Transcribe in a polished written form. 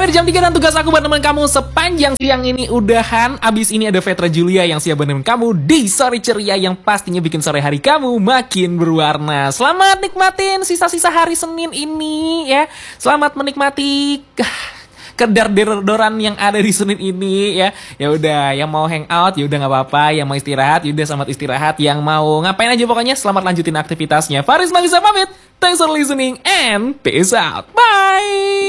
sampai di jam 3 dan tugas aku buat nemenin kamu sepanjang siang ini udahan. Abis ini ada Vetra Julia yang siap nemenin kamu di sore ceria yang pastinya bikin sore hari kamu makin berwarna. Selamat nikmatin sisa-sisa hari Senin ini ya. Selamat menikmati kedar-derodoran yang ada di Senin ini ya. Ya udah, yang mau hangout ya udah nggak apa-apa, yang mau istirahat ya udah selamat istirahat, yang mau ngapain aja pokoknya selamat lanjutin aktivitasnya. Faris Magisa pamit. Thanks for listening and peace out. Bye.